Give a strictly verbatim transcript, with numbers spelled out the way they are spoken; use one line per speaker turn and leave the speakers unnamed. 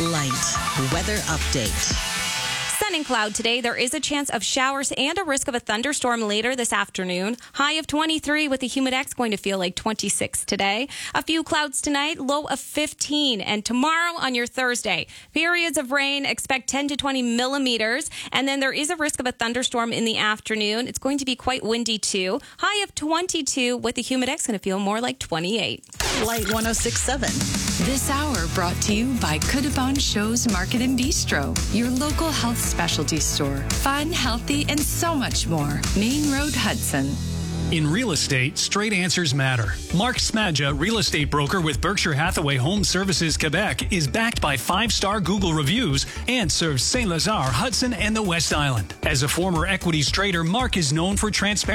Light weather update.
Sun and cloud today. There is a chance of showers and a risk of a thunderstorm later this afternoon. High of twenty-three with the humidex going to feel like twenty-six today. A few clouds tonight, low of fifteen. And tomorrow on your Thursday, periods of rain, expect ten to twenty millimeters. And then there is a risk of a thunderstorm in the afternoon. It's going to be quite windy too. High of twenty-two with the humidex going to feel more like twenty-eight.
Light one oh six point seven.
This hour brought to you by Kudabon Shows Market and Bistro, your local health specialty store. Fun, healthy, and so much more. Main Road, Hudson.
In real estate, straight answers matter. Mark Smadja, real estate broker with Berkshire Hathaway Home Services Quebec, is backed by five-star Google reviews and serves Saint Lazare, Hudson, and the West Island. As a former equities trader, Mark is known for transparency.